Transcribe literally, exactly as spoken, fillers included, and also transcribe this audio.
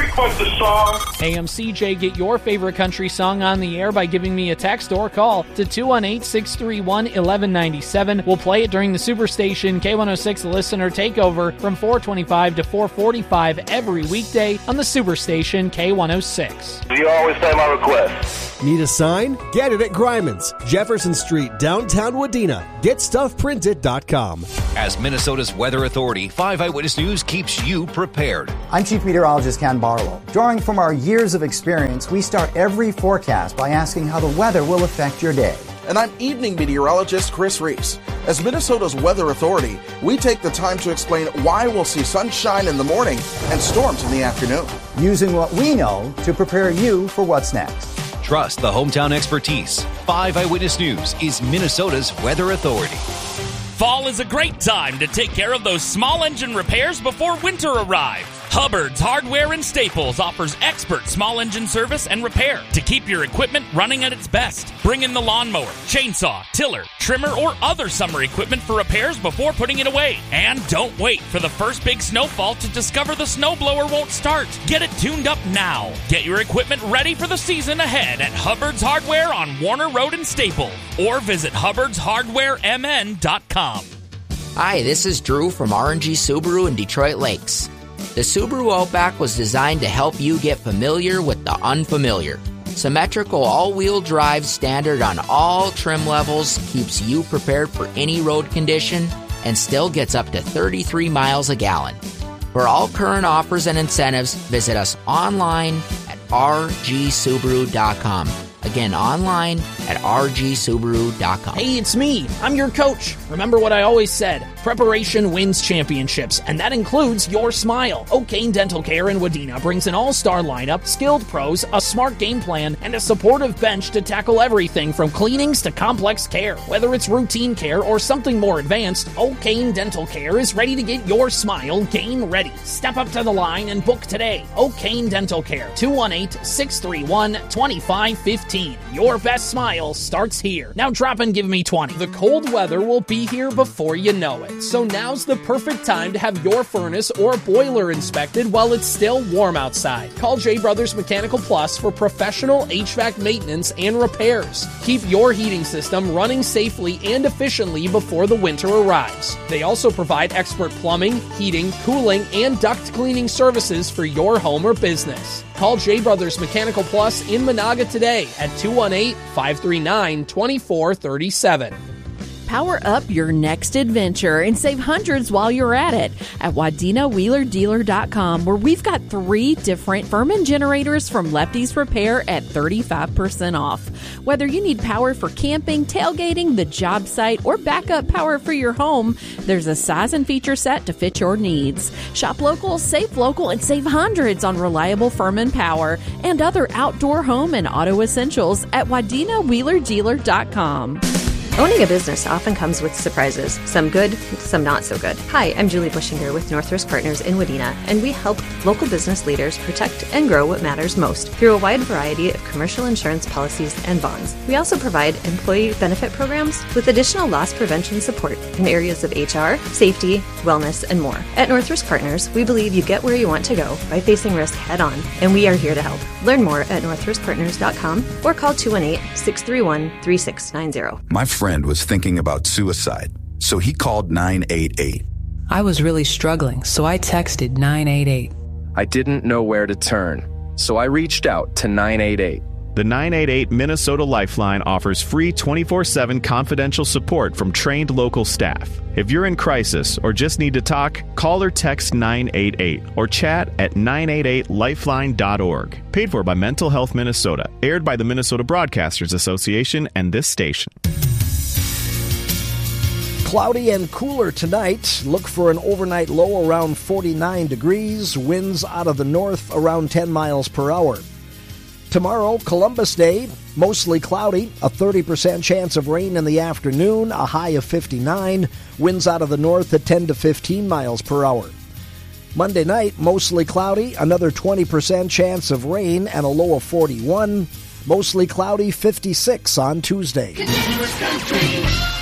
request a song? A M C J, get your favorite country song on the air by giving me a text or call to two one eight, six three one, one one nine seven. We'll play it during the Superstation K one oh six Listener Takeover from four twenty-five to four forty-five every weekday on the Superstation K one oh six. You always play my request. Need a sign? Get it at Greiman's, Jefferson Street, downtown Wadena. Get stuff printed dot com. As Minnesota's weather authority, five Eyewitness News keeps you prepared. I'm Chief Meteorologist Ken Barlow. Drawing from our years of experience, we start every forecast by asking how the weather will affect your day. And I'm evening meteorologist Chris Reese. As Minnesota's weather authority, we take the time to explain why we'll see sunshine in the morning and storms in the afternoon. Using what we know to prepare you for what's next. Trust the hometown expertise. five Eyewitness News is Minnesota's weather authority. Fall is a great time to take care of those small engine repairs before winter arrives. Hubbard's Hardware and Staples offers expert small engine service and repair to keep your equipment running at its best. Bring in the lawnmower, chainsaw, tiller, trimmer, or other summer equipment for repairs before putting it away. And don't wait for the first big snowfall to discover the snowblower won't start. Get it tuned up now. Get your equipment ready for the season ahead at Hubbard's Hardware on Warner Road in Staples, or visit hubbards hardware m n dot com. Hi, this is Drew from R and G Subaru in Detroit Lakes. The Subaru Outback was designed to help you get familiar with the unfamiliar. Symmetrical all-wheel drive standard on all trim levels keeps you prepared for any road condition and still gets up to thirty-three miles a gallon. For all current offers and incentives, visit us online at r g subaru dot com. Again, online at r g subaru dot com. Hey, it's me. I'm your coach. Remember what I always said. Preparation wins championships, and that includes your smile. O'Kane Dental Care in Wadena brings an all-star lineup, skilled pros, a smart game plan, and a supportive bench to tackle everything from cleanings to complex care. Whether it's routine care or something more advanced, O'Kane Dental Care is ready to get your smile game ready. Step up to the line and book today. O'Kane Dental Care, two one eight, six three one, two five one five. Your best smile starts here. Now drop and give me twenty. The cold weather will be here before you know it. So now's the perfect time to have your furnace or boiler inspected while it's still warm outside. Call J Brothers Mechanical Plus for professional H V A C maintenance and repairs. Keep your heating system running safely and efficiently before the winter arrives. They also provide expert plumbing, heating, cooling, and duct cleaning services for your home or business. Call J Brothers Mechanical Plus in Monaga today at two one eight, five three nine, two four three seven. Power up your next adventure and save hundreds while you're at it at Wadena Wheeler Dealer dot com, where we've got three different Furman generators from Lefty's Repair at thirty-five percent off. Whether you need power for camping, tailgating, the job site, or backup power for your home, there's a size and feature set to fit your needs. Shop local, save local, and save hundreds on reliable Furman power and other outdoor home and auto essentials at Wadena Wheeler Dealer dot com. Owning a business often comes with surprises, some good, some not so good. Hi, I'm Julie Bushinger with North Risk Partners in Wadena, and we help local business leaders protect and grow what matters most through a wide variety of commercial insurance policies and bonds. We also provide employee benefit programs with additional loss prevention support in areas of H R, safety, wellness, and more. At North Risk Partners, we believe you get where you want to go by facing risk head on, and we are here to help. Learn more at north risk partners dot com or call two one eight, six three one, three six nine zero. My friend was thinking about suicide, so he called nine eight eight. I was really struggling, so I texted nine eight eight. I didn't know where to turn, so I reached out to nine eight eight. The nine eight eight Minnesota Lifeline offers free twenty-four seven confidential support from trained local staff. If you're in crisis or just need to talk, call or text nine eight eight or chat at nine eight eight lifeline dot org. Paid for by Mental Health Minnesota. Aired by the Minnesota Broadcasters Association and this station. Cloudy and cooler tonight. Look for an overnight low around forty-nine degrees. Winds out of the north around ten miles per hour. Tomorrow, Columbus Day, mostly cloudy, a thirty percent chance of rain in the afternoon, a high of fifty-nine, winds out of the north at ten to fifteen miles per hour. Monday night, mostly cloudy, another twenty percent chance of rain and a low of forty-one, mostly cloudy, fifty-six on Tuesday. Continuous country.